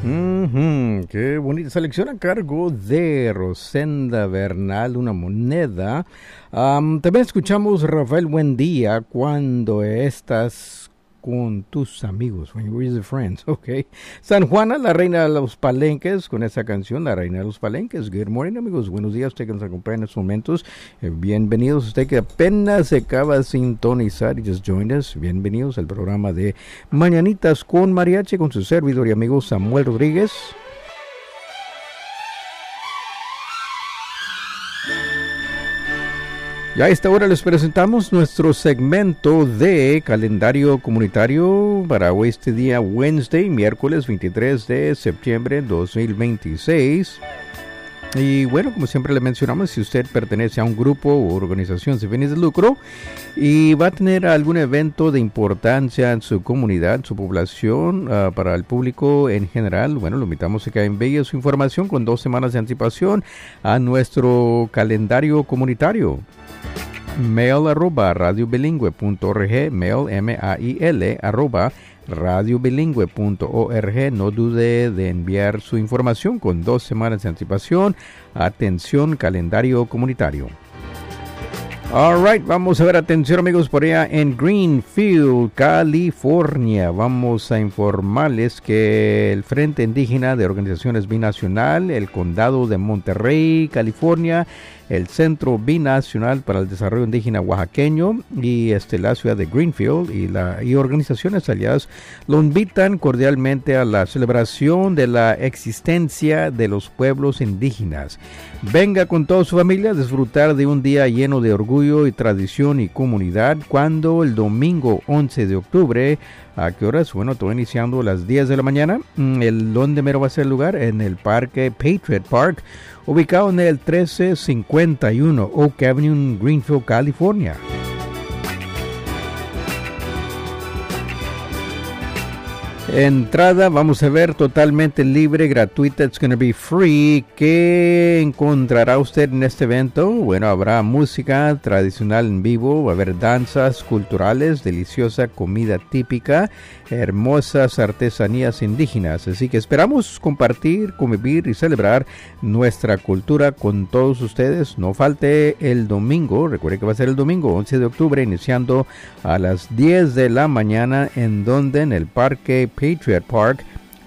Qué bonita selección a cargo de Rosenda Bernal, una moneda. También escuchamos Rafael Buendía, cuando estás con tus amigos, when you're with your friends, ok. San Juana, la reina de los palenques, con esa canción, la reina de los palenques. Good morning, amigos, buenos días, usted que nos acompaña en estos momentos. Bienvenidos, usted que apenas se acaba de sintonizar y just joined us. Bienvenidos al programa de Mañanitas con Mariachi, con su servidor y amigo Samuel Rodríguez. Y a esta hora les presentamos nuestro segmento de calendario comunitario para hoy, este día Wednesday, miércoles 23 de septiembre 2026. Y bueno, como siempre le mencionamos, si usted pertenece a un grupo o organización sin fines de lucro y va a tener algún evento de importancia en su comunidad, su población, para el público en general, bueno, lo invitamos a que envíe su información con 2 semanas de anticipación a nuestro calendario comunitario. mail@radiobilingüe.org, mail, mail, @radiobilingüe.org. No dude de enviar su información con 2 semanas de anticipación. Atención, calendario comunitario. Alright, vamos a ver, atención amigos, por allá en Greenfield, California. Vamos a informarles que el Frente Indígena de Organizaciones Binacional, el Condado de Monterrey, California, el Centro Binacional para el Desarrollo Indígena Oaxaqueño y la ciudad de Greenfield y organizaciones aliadas lo invitan cordialmente a la celebración de la existencia de los pueblos indígenas. Venga con toda su familia a disfrutar de un día lleno de orgullo y tradición y comunidad, cuando el domingo 11 de octubre, ¿a qué horas? Bueno, todo iniciando a las 10 de la mañana. ¿Dónde mero va a ser el lugar? En el parque Patriot Park, ubicado en el 1351 Oak Avenue en Greenfield, California. Entrada, vamos a ver, totalmente libre, gratuita, it's going to be free. ¿Qué encontrará usted en este evento? Bueno, habrá música tradicional en vivo, va a haber danzas culturales, deliciosa comida típica, hermosas artesanías indígenas. Así que esperamos compartir, convivir y celebrar nuestra cultura con todos ustedes. No falte el domingo, recuerde que va a ser el domingo 11 de octubre, iniciando a las 10 de la mañana, en el parque Patriot Park,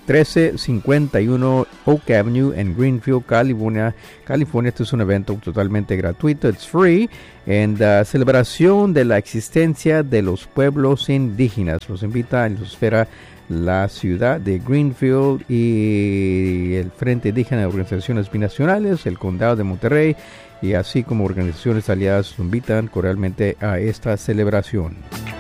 1351 Oak Avenue en Greenfield, California. Este es un evento totalmente gratuito, it's free, en celebración de la existencia de los pueblos indígenas. Los invita y los espera la ciudad de Greenfield y el Frente Indígena de Organizaciones Binacionales, el Condado de Monterrey, y así como organizaciones aliadas lo invitan cordialmente a esta celebración.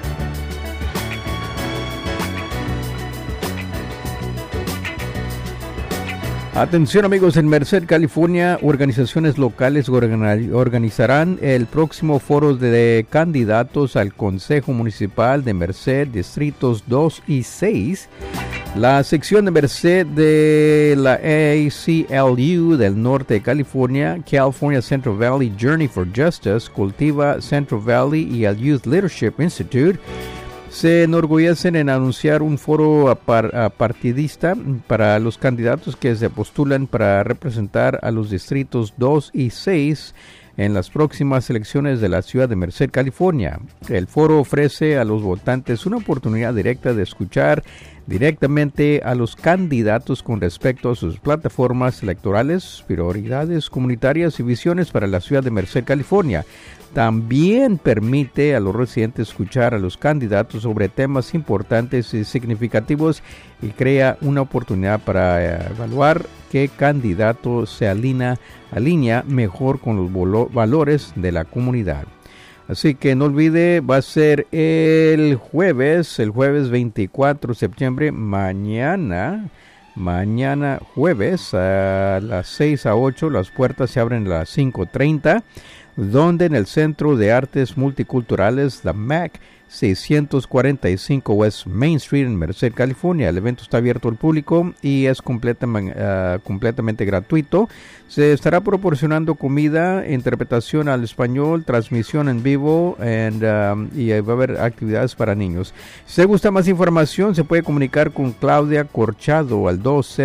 Atención amigos, en Merced, California, organizaciones locales organizarán el próximo foro de candidatos al Consejo Municipal de Merced, Distritos 2 y 6. La sección de Merced de la ACLU del norte de California, California Central Valley Journey for Justice, Cultiva Central Valley y el Youth Leadership Institute se enorgullecen en anunciar un foro partidista para los candidatos que se postulan para representar a los distritos 2 y 6 en las próximas elecciones de la ciudad de Merced, California. El foro ofrece a los votantes una oportunidad directa de escuchar directamente a los candidatos con respecto a sus plataformas electorales, prioridades comunitarias y visiones para la ciudad de Merced, California. También permite a los residentes escuchar a los candidatos sobre temas importantes y significativos y crea una oportunidad para evaluar qué candidato se alinea mejor con los valores de la comunidad. Así que no olvide, va a ser el jueves 24 de septiembre, mañana jueves a las 6 a 8, las puertas se abren a las 5:30, donde en el Centro de Artes Multiculturales, the MAC, 645 West Main Street en Merced, California. El evento está abierto al público y es completamente gratuito. Se estará proporcionando comida, interpretación al español, transmisión en vivo y va a haber actividades para niños. Si le gusta más información, se puede comunicar con Claudia Corchado al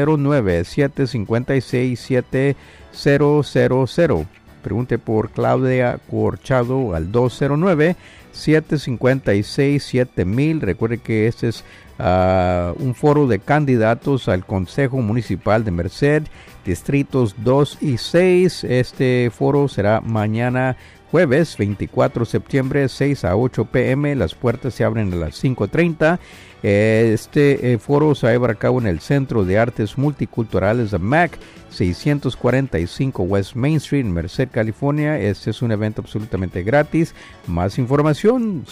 209-756-7000. Pregunte por Claudia Corchado al 209-756-7000. Recuerde que este es un foro de candidatos al Consejo Municipal de Merced, Distritos 2 y 6. Este foro será mañana jueves 24 de septiembre, 6 a 8 p.m. Las puertas se abren a las 5:30. Este foro se va a llevar a cabo en el Centro de Artes Multiculturales de MAC, 645 West Main Street, en Merced, California. Este es un evento absolutamente gratis. Más información,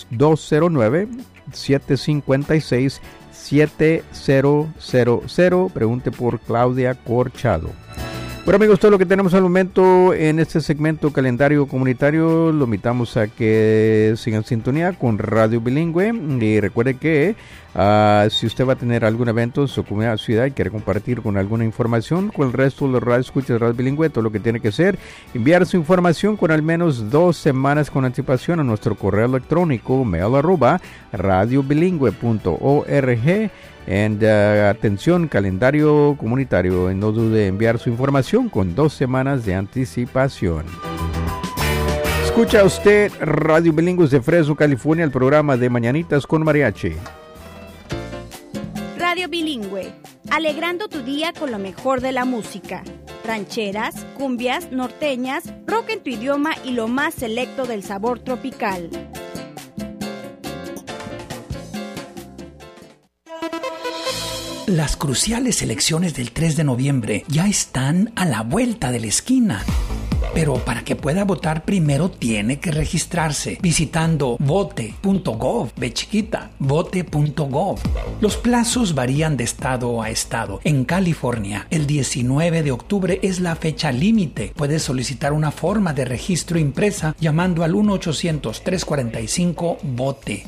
209-756-7000. Pregunte por Claudia Corchado. Bueno, amigos, todo lo que tenemos al momento en este segmento calendario comunitario. Lo invitamos a que sigan sintonía con Radio Bilingüe. Y recuerde que si usted va a tener algún evento en su comunidad o ciudad y quiere compartir con alguna información con el resto de los radioescuchas de Radio Bilingüe, todo lo que tiene que hacer, enviar su información con al menos 2 semanas con anticipación a nuestro correo electrónico mail@radiobilingüe.org. Atención, calendario comunitario, no dude de enviar su información con 2 semanas de anticipación. Escucha usted Radio Bilingüe de Fresno, California, el programa de Mañanitas con Mariachi. Radio Bilingüe, alegrando tu día con lo mejor de la música. Rancheras, cumbias, norteñas, rock en tu idioma y lo más selecto del sabor tropical. Las cruciales elecciones del 3 de noviembre ya están a la vuelta de la esquina. Pero para que pueda votar primero tiene que registrarse visitando vote.gov, vote.gov. Los plazos varían de estado a estado. En California, el 19 de octubre es la fecha límite. Puedes solicitar una forma de registro impresa llamando al 1-800-345-VOTE,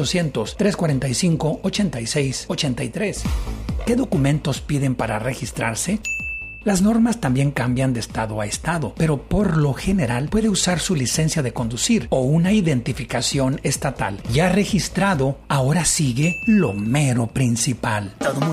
1-800-345-8683. ¿Qué documentos piden para registrarse? Las normas también cambian de estado a estado, pero por lo general puede usar su licencia de conducir o una identificación estatal. Ya registrado, ahora sigue lo mero principal. Todo